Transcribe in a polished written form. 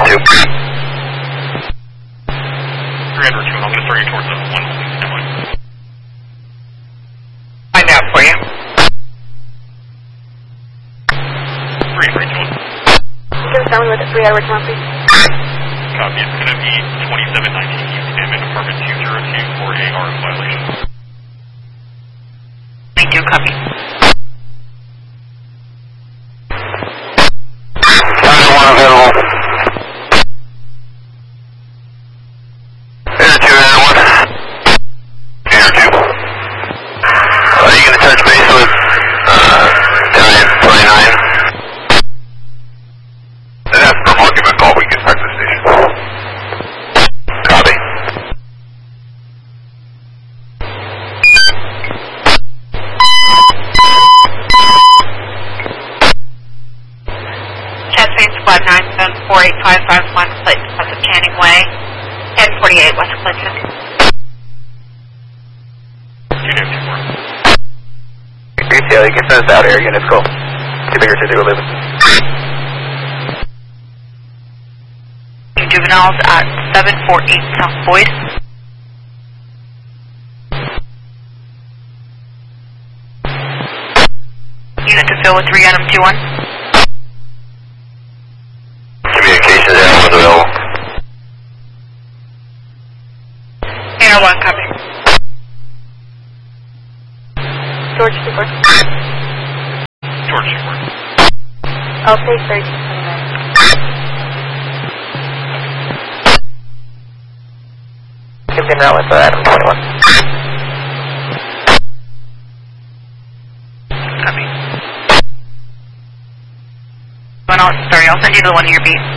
2. 3 Edward 2, and I'm going to throw you towards the 1 holding standby. Find out for you. 3 Edward 2. Give us someone with a 3 Edward 1, please. Copy. It's going to be 2719 East Hammond, apartment 202 for AR violation. 22, copy. One available. Air 2, Air 1. Air 2. Are you going to touch base with Italian 29? And after marking my call, we can start the station. Copy. Chastain Squad 9748551, plate south of Channing Way, 1048 West Clinton. Unit 2-4. ATL, you can send us out air units, go. 2-011. Juveniles at 748 South Boyd. Unit to fill with 3 Adam 21. Communications, everyone's available. Air 1, copy. George 2-4. George 2-4. I'll take 1329. Give me an route with Adam 21. Copy. Sorry, I'll send you to the one of your beats.